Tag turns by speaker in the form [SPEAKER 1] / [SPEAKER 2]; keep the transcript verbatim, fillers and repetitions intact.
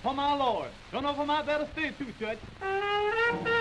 [SPEAKER 1] for my lord. Don't know if I might better stay too, Judge.